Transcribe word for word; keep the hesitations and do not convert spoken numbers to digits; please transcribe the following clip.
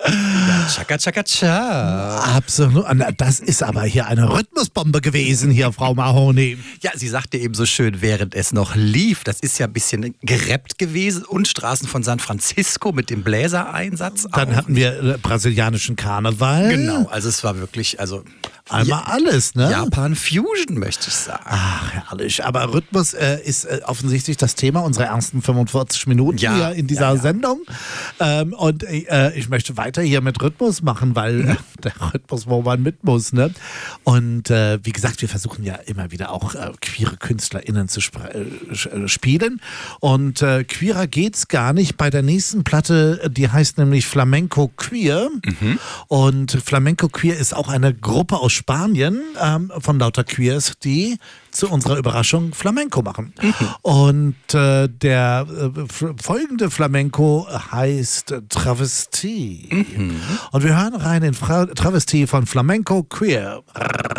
Ja, tschakka, tschakka, tschak. Absolut. Das ist aber hier eine Rhythmusbombe gewesen, hier, Frau Mahoney. Ja, sie sagte eben so schön, während es noch lief, das ist ja ein bisschen gerappt gewesen und Straßen von San Francisco mit dem Bläsereinsatz. Dann auch. hatten wir äh, brasilianischen Karneval. Genau, also es war wirklich, also Einmal ja, alles, ne? Japan Fusion, möchte ich sagen. Ach, herrlich. Aber Rhythmus äh, ist äh, offensichtlich das Thema unserer ersten fünfundvierzig Minuten ja, hier in dieser ja, ja. Sendung. Ähm, und äh, ich möchte weiter hier mit Rhythmus machen, weil mhm. äh, der Rhythmus, wo man mit muss, ne? Und äh, wie gesagt, wir versuchen ja immer wieder auch äh, queere KünstlerInnen zu sp- äh, spielen. Und äh, queerer geht's gar nicht. Bei der nächsten Platte, die heißt nämlich Flamenco Queer. Mhm. Und Flamenco Queer ist auch eine Gruppe aus Spanien ähm, von lauter Queers, die zu unserer Überraschung Flamenco machen. Mhm. Und äh, der äh, f- folgende Flamenco heißt Travestie. Mhm. Und wir hören rein in Fra- Travestie von Flamenco Queer.